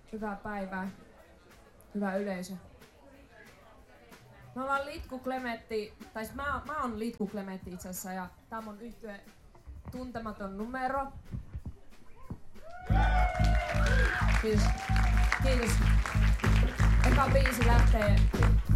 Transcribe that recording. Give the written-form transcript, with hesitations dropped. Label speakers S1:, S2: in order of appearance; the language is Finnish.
S1: Hyvää päivää. Hyvä yleisö. Me ollaan Litku Klemetti, tai mä oon Litku Klemetti itse asiassa, ja tää on mun yhtye Tuntematon numero. Kiitos. Kiitos. Eka biisi lähtee